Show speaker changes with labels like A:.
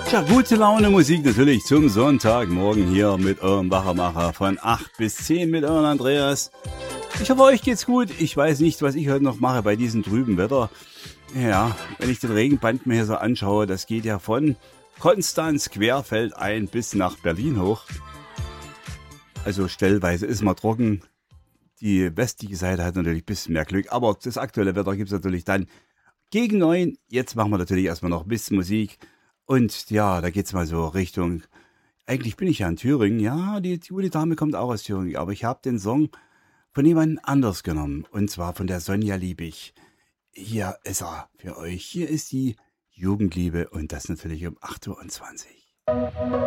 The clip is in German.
A: Tja, gute Laune Musik natürlich zum Sonntagmorgen hier mit eurem Wachermacher von 8 bis 10 mit eurem Andreas. Ich hoffe, euch geht's gut. Ich weiß nicht, was ich heute noch mache bei diesem trüben Wetter. Ja, wenn ich den Regenband mir hier so anschaue, das geht ja von Konstanz querfeldein bis nach Berlin hoch. Also stellweise ist mal trocken. Die westliche Seite hat natürlich ein bisschen mehr Glück, aber das aktuelle Wetter gibt's natürlich dann gegen 9. Jetzt machen wir natürlich erstmal noch ein bisschen Musik. Und ja, da geht's mal so Richtung, eigentlich bin ich ja in Thüringen, ja, die gute Dame kommt auch aus Thüringen, aber ich habe den Song von jemand anders genommen, und zwar von der Sonja Liebig. Hier ist er für euch, hier ist die Jugendliebe und das natürlich um 8:20 Uhr.